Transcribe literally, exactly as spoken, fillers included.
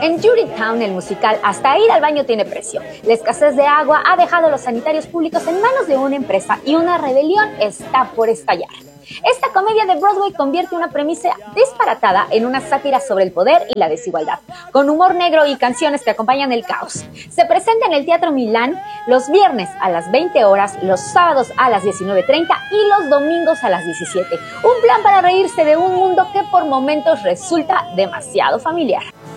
En Judytown, el musical Hasta ir al baño tiene precio. La escasez de agua ha dejado a los sanitarios públicos en manos de una empresa y una rebelión está por estallar. Esta comedia de Broadway convierte una premisa disparatada en una sátira sobre el poder y la desigualdad, con humor negro y canciones que acompañan el caos. Se presenta en el Teatro Milán los viernes a las veinte horas, los sábados a las diecinueve treinta y los domingos a las diecisiete. Un plan para reírse de un mundo que por momentos resulta demasiado familiar.